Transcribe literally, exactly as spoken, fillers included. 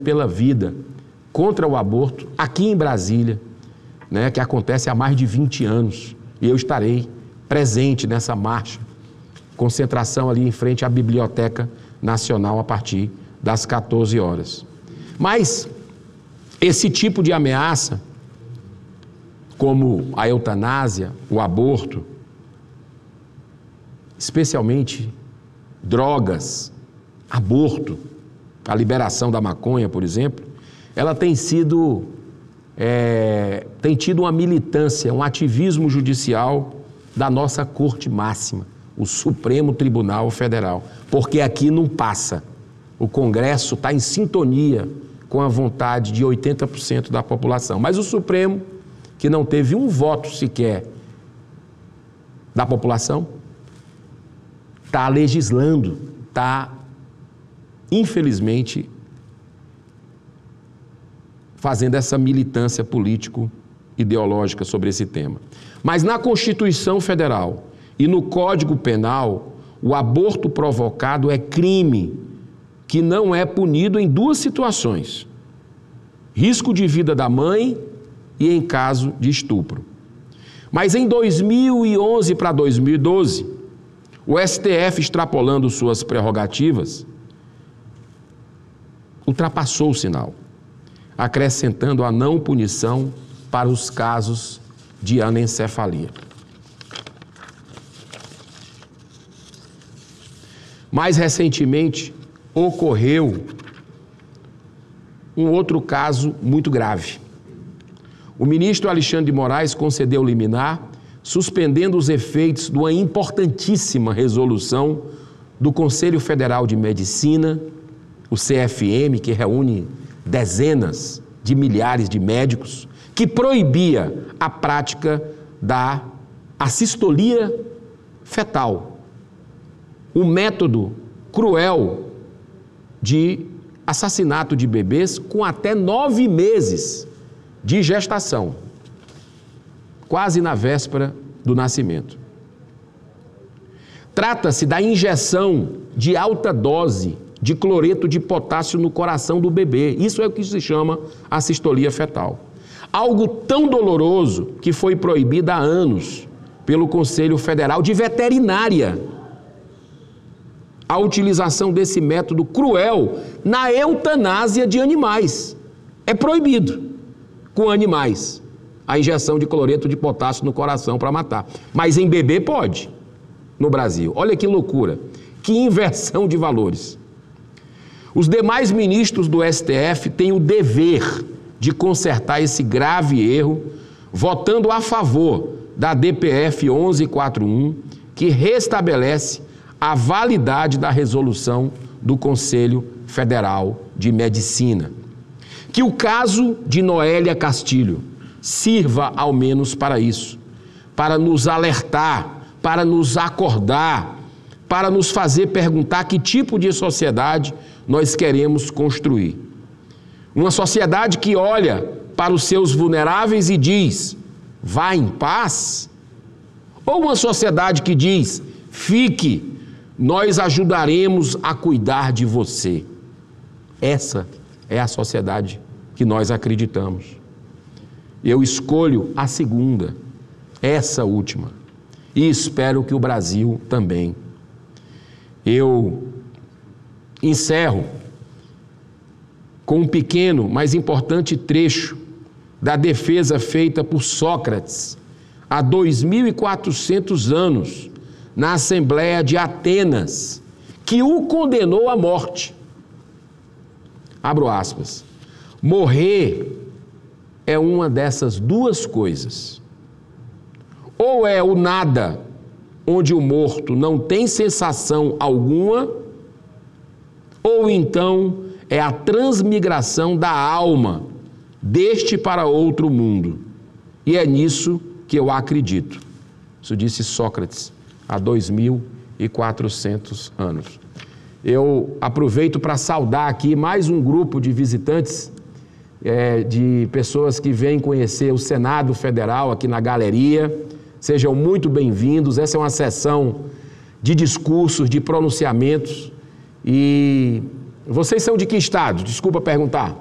pela vida contra o aborto aqui em Brasília, né, que acontece há mais de vinte anos, e eu estarei presente nessa marcha, concentração ali em frente à Biblioteca Nacional a partir das quatorze horas. Mas esse tipo de ameaça, como a eutanásia, o aborto, especialmente drogas, aborto, a liberação da maconha, por exemplo, ela tem sido, é, tem tido uma militância, um ativismo judicial da nossa Corte Máxima, o Supremo Tribunal Federal, porque aqui não passa. O Congresso está em sintonia com a vontade de oitenta por cento da população, mas o Supremo, que não teve um voto sequer da população, está legislando, está, infelizmente, fazendo essa militância político-ideológica sobre esse tema. Mas na Constituição Federal e no Código Penal, o aborto provocado é crime que não é punido em duas situações: risco de vida da mãe e em caso de estupro. Mas em dois mil e onze para dois mil e doze, o S T F, extrapolando suas prerrogativas, ultrapassou o sinal, acrescentando a não punição para os casos de anencefalia. Mais recentemente, ocorreu um outro caso muito grave. O ministro Alexandre de Moraes concedeu liminar, suspendendo os efeitos de uma importantíssima resolução do Conselho Federal de Medicina, o C F M, que reúne dezenas de milhares de médicos, que proibia a prática da assistolia fetal, um método cruel de assassinato de bebês com até nove meses de gestação, quase na véspera do nascimento. Trata-se da injeção de alta dose de cloreto de potássio no coração do bebê. Isso é o que se chama assistolia fetal. Algo tão doloroso que foi proibido há anos pelo Conselho Federal de Veterinária a utilização desse método cruel na eutanásia de animais. É proibido com animais a injeção de cloreto de potássio no coração para matar. Mas em bebê pode, no Brasil. Olha que loucura, que inversão de valores. Os demais ministros do S T F têm o dever de consertar esse grave erro, votando a favor da D P F onze quarenta e um, que restabelece a validade da resolução do Conselho Federal de Medicina. Que o caso de Noélia Castilho sirva ao menos para isso, para nos alertar, para nos acordar, para nos fazer perguntar que tipo de sociedade nós queremos construir. Uma sociedade que olha para os seus vulneráveis e diz: vá em paz? Ou uma sociedade que diz: fique, nós ajudaremos a cuidar de você? Essa é a sociedade que nós acreditamos. Eu escolho a segunda, essa última, e espero que o Brasil também. Eu encerro com um pequeno, mas importante trecho da defesa feita por Sócrates há dois mil e quatrocentos anos na Assembleia de Atenas, que o condenou à morte. Abro aspas. Morrer é uma dessas duas coisas. Ou é o nada, onde o morto não tem sensação alguma, ou então é a transmigração da alma deste para outro mundo. E é nisso que eu acredito. Isso disse Sócrates há dois mil e quatrocentos anos. Eu aproveito para saudar aqui mais um grupo de visitantes, é, de pessoas que vêm conhecer o Senado Federal aqui na galeria. Sejam muito bem-vindos. Essa é uma sessão de discursos, de pronunciamentos, e Vocês são de que estado? Desculpa perguntar.